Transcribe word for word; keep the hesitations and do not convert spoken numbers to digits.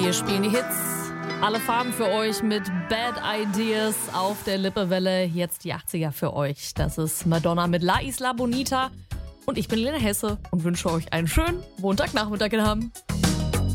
Wir spielen die Hits, alle Farben für euch mit Bad Ideas auf der Lippewelle. Jetzt die achtziger für euch. Das ist Madonna mit La Isla Bonita. Und ich bin Lena Hesse und wünsche euch einen schönen Montagnachmittag in Hamm.